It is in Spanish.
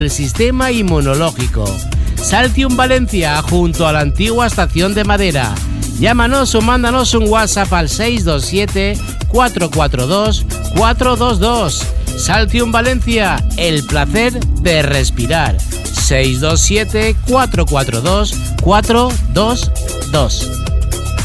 el sistema inmunológico. Saltium Valencia, junto a la antigua estación de Madera. Llámanos o mándanos un WhatsApp al 627-442-422. Saltium Valencia, el placer de respirar. 627-442-422.